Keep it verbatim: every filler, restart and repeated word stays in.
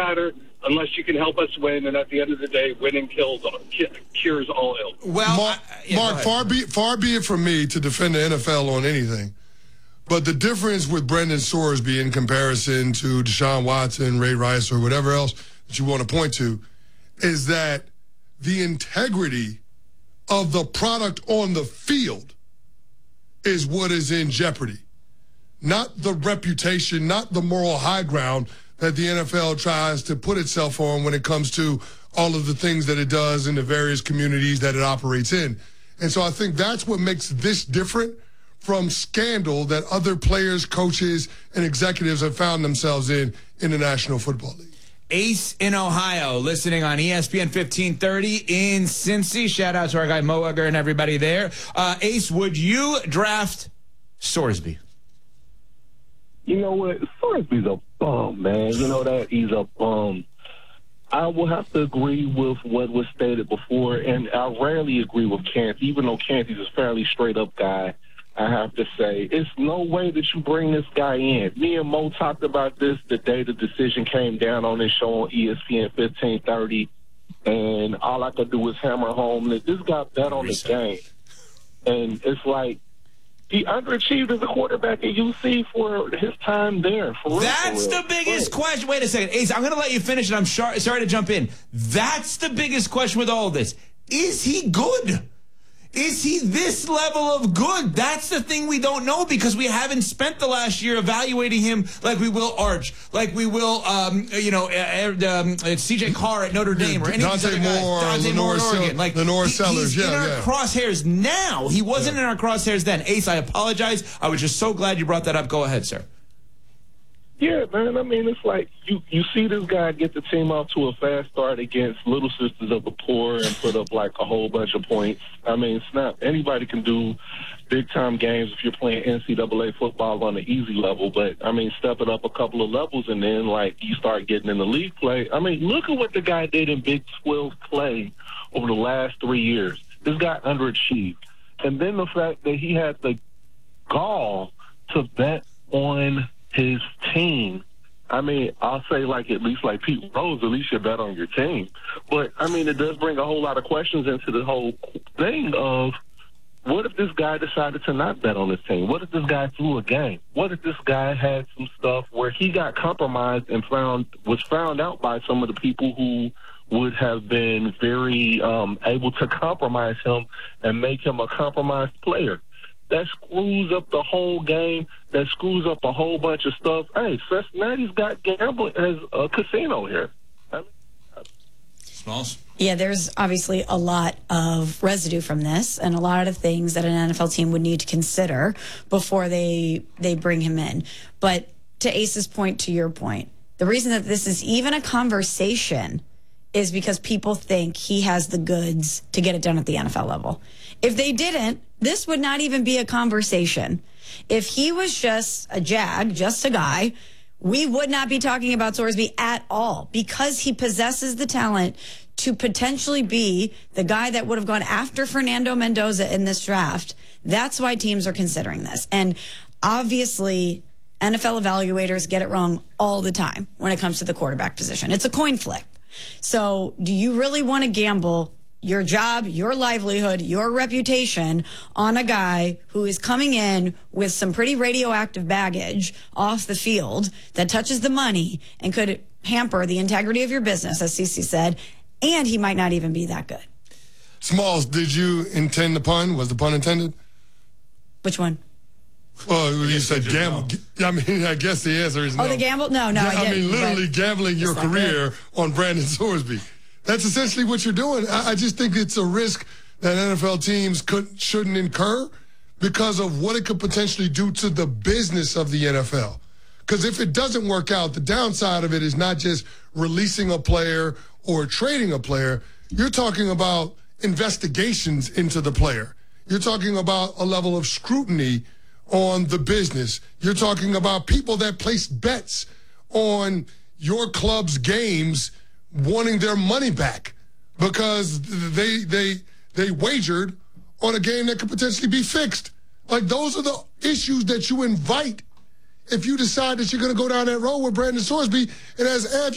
matter unless you can help us win. And at the end of the day, winning kills cures all ill. Well, Mark, I, yeah, Mark far be far be it from me to defend the N F L on anything, but the difference with Brendan Sorsby in comparison to Deshaun Watson, Ray Rice, or whatever else that you want to point to is that the integrity of the product on the field is what is in jeopardy. Not the reputation, not the moral high ground that the N F L tries to put itself on when it comes to all of the things that it does in the various communities that it operates in. And so I think that's what makes this different from scandal that other players, coaches, and executives have found themselves in in the National Football League. Ace in Ohio, listening on E S P N fifteen thirty in Cincy. Shout out to our guy Mo Egger and everybody there. Uh, Ace, would you draft Sorsby? You know what? Sorsby's a bum, man. You know that? He's a bum. I will have to agree with what was stated before, and I rarely agree with Kent, even though Kent is a fairly straight-up guy. I have to say, it's no way that you bring this guy in. Me and Mo talked about this the day the decision came down on this show on E S P N fifteen thirty, and all I could do was hammer home that this guy bet on the game. And it's like, he underachieved as a quarterback at U C for his time there. For real, That's for real. the biggest But, question. Wait a second. Ace, I'm going to let you finish, and I'm sorry, sorry to jump in. That's the biggest question with all of this. Is he good? Is he this level of good? That's the thing we don't know because we haven't spent the last year evaluating him like we will Arch, like we will, um, you know, uh, um, C J Carr at Notre Dame or any of these Dante other guys. Moore, Dante Moore in Lenore Oregon. Sel- Like Lenore he- Sellers, he's yeah, in our yeah. crosshairs now. He wasn't in our crosshairs then. Ace, I apologize. I was just so glad you brought that up. Go ahead, sir. Yeah, man. I mean, it's like you, you see this guy get the team off to a fast start against Little Sisters of the Poor and put up like a whole bunch of points. I mean, snap. Anybody can do big-time games if you're playing N C double A football on the easy level. But, I mean, step it up a couple of levels and then, like, you start getting in the league play. I mean, look at what the guy did in Big twelve play over the last three years. This guy underachieved. And then the fact that he had the gall to bet on his team. I mean, I'll say like at least like Pete Rose, at least you bet on your team. But, I mean, it does bring a whole lot of questions into the whole thing of what if this guy decided to not bet on his team? What if this guy threw a game? What if this guy had some stuff where he got compromised and found was found out by some of the people who would have been very um, able to compromise him and make him a compromised player? That screws up the whole game. That screws up a whole bunch of stuff. Hey, Cincinnati's got gambling as a casino here. Smalls? Yeah, there's obviously a lot of residue from this and a lot of things that an N F L team would need to consider before they they bring him in. But to Ace's point, to your point, the reason that this is even a conversation is because people think he has the goods to get it done at the N F L level. If they didn't, this would not even be a conversation. If he was just a jag, just a guy, we would not be talking about Sorsby at all because he possesses the talent to potentially be the guy that would have gone after Fernando Mendoza in this draft. That's why teams are considering this. And obviously, N F L evaluators get it wrong all the time when it comes to the quarterback position. It's a coin flip. So do you really want to gamble your job, your livelihood, your reputation on a guy who is coming in with some pretty radioactive baggage off the field that touches the money and could hamper the integrity of your business, as Cece said, and he might not even be that good? Smalls, did you intend the pun? Was the pun intended? Which one? Well, you said gamble. I mean, I guess the answer is no. Oh, the gamble? No, no, yeah, I I didn't. mean, literally gambling your career on Brandon Sorsby. That's essentially what you're doing. I, I just think it's a risk that N F L teams could shouldn't incur because of what it could potentially do to the business of the N F L. Because if it doesn't work out, the downside of it is not just releasing a player or trading a player. You're talking about investigations into the player. You're talking about a level of scrutiny on the business. You're talking about people that place bets on your club's games wanting their money back because they they they wagered on a game that could potentially be fixed. Like, those are the issues that you invite if you decide that you're going to go down that road with Brandon Sorsby. And as